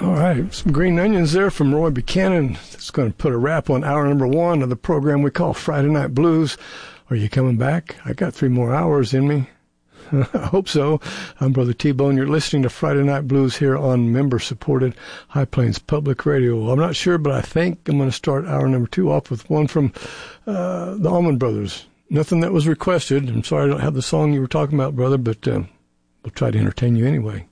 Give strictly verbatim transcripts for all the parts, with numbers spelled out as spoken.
All right, some green onions there from Roy Buchanan. It's going to put a wrap on hour number one of the program we call Friday Night Blues. Are you coming back? I got three more hours in me. I hope so. I'm Brother T-Bone. You're listening to Friday Night Blues here on member-supported High Plains Public Radio. I'm not sure, but I think I'm going to start hour number two off with one from uh, the Allman Brothers. Nothing that was requested. I'm sorry I don't have the song you were talking about, brother, but uh, we'll try to entertain you anyway.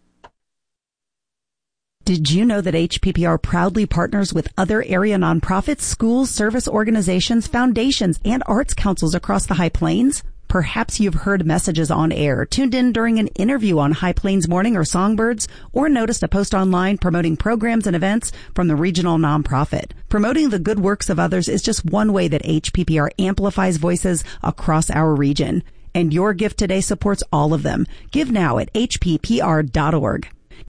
Did you know that H P P R proudly partners with other area nonprofits, schools, service organizations, foundations, and arts councils across the High Plains? Perhaps you've heard messages on air, tuned in during an interview on High Plains Morning or Songbirds, or noticed a post online promoting programs and events from the regional nonprofit. Promoting the good works of others is just one way that H P P R amplifies voices across our region. And your gift today supports all of them. Give now at H P P R dot org.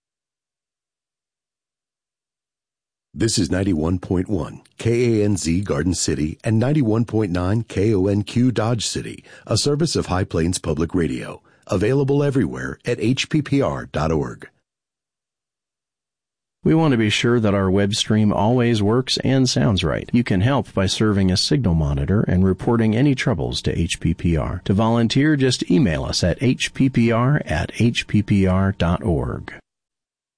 This is ninety-one point one K A N Z Garden City and ninety-one point nine K O N Q Dodge City, a service of High Plains Public Radio. Available everywhere at H P P R dot org. We want to be sure that our web stream always works and sounds right. You can help by serving a signal monitor and reporting any troubles to H P P R. To volunteer, just email us at H P P R at H P P R dot org.